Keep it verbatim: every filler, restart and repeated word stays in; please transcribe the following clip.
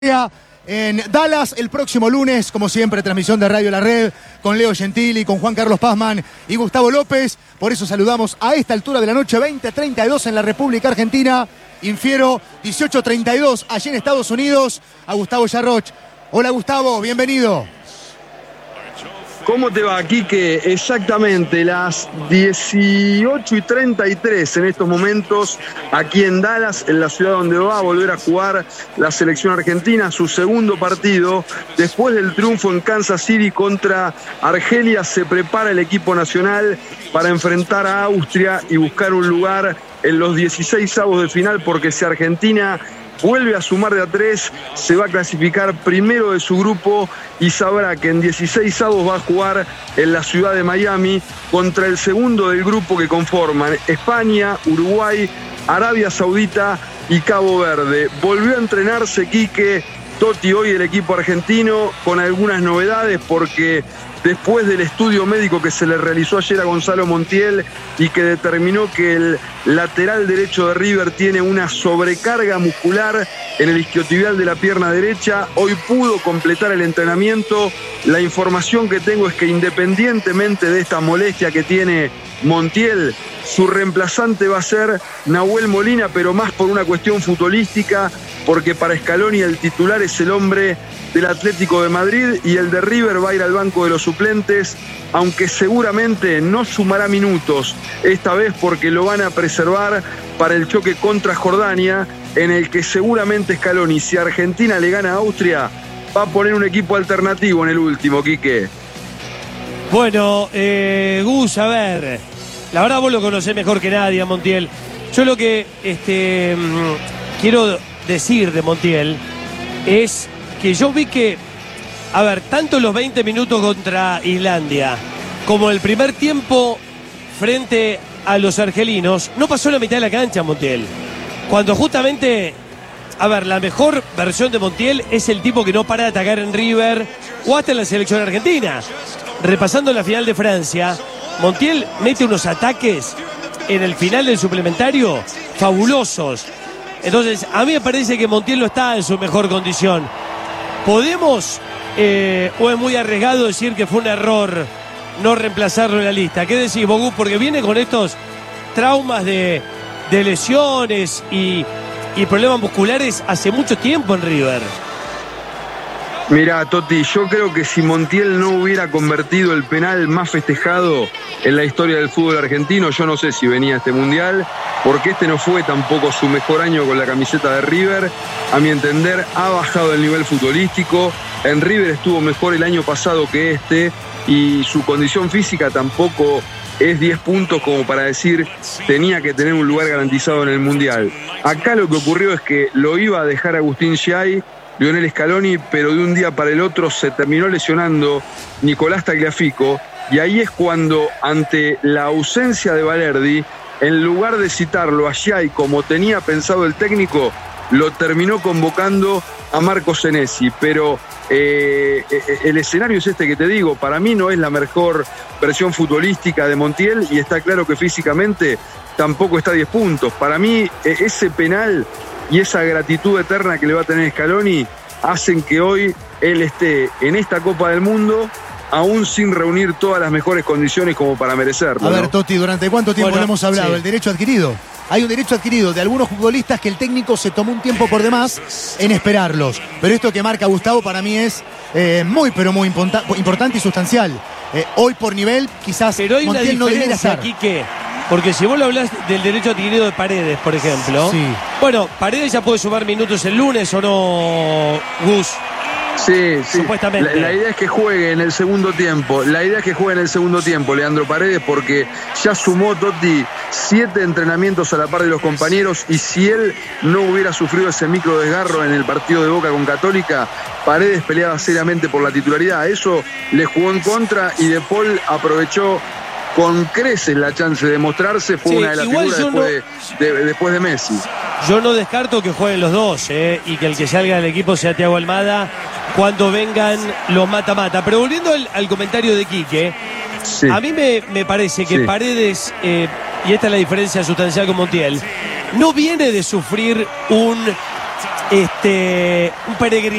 En Dallas el próximo lunes, como siempre, transmisión de Radio La Red con Leo Gentili, con Juan Carlos Pazman y Gustavo López. Por eso saludamos a esta altura de la noche, veinte treinta y dos en la República Argentina. Infiero dieciocho treinta y dos allí en Estados Unidos, a Gustavo Yarroch. Hola Gustavo, bienvenido. ¿Cómo te va, Quique? Exactamente, las dieciocho y treinta y tres en estos momentos, aquí en Dallas, en la ciudad donde va a volver a jugar la selección argentina, su segundo partido. Después del triunfo en Kansas City contra Argelia, se prepara el equipo nacional para enfrentar a Austria y buscar un lugar en los dieciséis avos de final, porque si Argentina vuelve a sumar de a tres, se va a clasificar primero de su grupo y sabrá que en dieciséis avos va a jugar en la ciudad de Miami contra el segundo del grupo que conforman España, Uruguay, Arabia Saudita y Cabo Verde. Volvió a entrenarse Quique Totti hoy el equipo argentino con algunas novedades, porque después del estudio médico que se le realizó ayer a Gonzalo Montiel y que determinó que el lateral derecho de River tiene una sobrecarga muscular en el isquiotibial de la pierna derecha, hoy pudo completar el entrenamiento. La información que tengo es que independientemente de esta molestia que tiene Montiel, su reemplazante va a ser Nahuel Molina, pero más por una cuestión futbolística, porque para Scaloni el titular es el hombre del Atlético de Madrid y el de River va a ir al banco de los suplentes, aunque seguramente no sumará minutos esta vez porque lo van a preservar para el choque contra Jordania, en el que seguramente Scaloni, si Argentina le gana a Austria, va a poner un equipo alternativo en el último, Quique. Bueno, eh, Gus, a ver, la verdad vos lo conocés mejor que nadie a Montiel. Yo lo que este, quiero decir de Montiel es que yo vi que, a ver, tanto los veinte minutos contra Islandia como el primer tiempo frente a los argelinos, no pasó la mitad de la cancha Montiel. Cuando justamente, a ver, la mejor versión de Montiel es el tipo que no para de atacar en River o hasta en la selección argentina. Repasando la final de Francia, Montiel mete unos ataques en el final del suplementario fabulosos. Entonces, a mí me parece que Montiel no está en su mejor condición. ¿Podemos, eh, o es muy arriesgado decir que fue un error no reemplazarlo en la lista? ¿Qué decís, Bogus? Porque viene con estos traumas de, de lesiones y, y problemas musculares hace mucho tiempo en River. Mirá, Totti, yo creo que si Montiel no hubiera convertido el penal más festejado en la historia del fútbol argentino, yo no sé si venía a este Mundial, porque este no fue tampoco su mejor año con la camiseta de River. A mi entender, ha bajado el nivel futbolístico. En River estuvo mejor el año pasado que este, y su condición física tampoco es diez puntos como para decir tenía que tener un lugar garantizado en el Mundial. Acá lo que ocurrió es que lo iba a dejar Agustín Schiai, Lionel Scaloni, pero de un día para el otro se terminó lesionando Nicolás Tagliafico, y ahí es cuando, ante la ausencia de Valerdi, en lugar de citarlo a Schiai como tenía pensado el técnico, lo terminó convocando a Marco Senesi. Pero eh, el escenario es este que te digo, para mí no es la mejor versión futbolística de Montiel, y está claro que físicamente tampoco está a diez puntos. Para mí ese penal y esa gratitud eterna que le va a tener Scaloni hacen que hoy él esté en esta Copa del Mundo, aún sin reunir todas las mejores condiciones como para merecerlo. A ver, ¿no? Totti, ¿durante cuánto tiempo bueno, le hemos hablado? Sí. El derecho adquirido. Hay un derecho adquirido de algunos futbolistas que el técnico se tomó un tiempo por demás en esperarlos. Pero esto que marca Gustavo para mí es eh, muy, pero muy imponta- importante y sustancial. Eh, hoy por nivel, quizás Pero hay una Montiel no debería diferencia estar. aquí que, porque si vos lo hablás del derecho adquirido de Paredes, por ejemplo. Sí. Bueno, Paredes ya puede sumar minutos el lunes, ¿o no, Gus? Sí, sí. Supuestamente. La, la idea es que juegue en el segundo tiempo. La idea es que juegue en el segundo tiempo, Leandro Paredes, porque ya sumó Totti siete entrenamientos a la par de los compañeros, y si él no hubiera sufrido ese micro desgarro en el partido de Boca con Católica, Paredes peleaba seriamente por la titularidad. Eso le jugó en contra y De Paul aprovechó con creces la chance de mostrarse. Fue Sí, una de las igual figuras yo después, no- de, de- después de Messi. Yo no descarto que jueguen los dos, ¿eh? Y que el que salga del equipo sea Thiago Almada cuando vengan los mata-mata. Pero volviendo al, al comentario de Quique, Sí. a mí me, me parece que Sí. Paredes, eh, y esta es la diferencia sustancial con Montiel, no viene de sufrir un este, un peregrinaje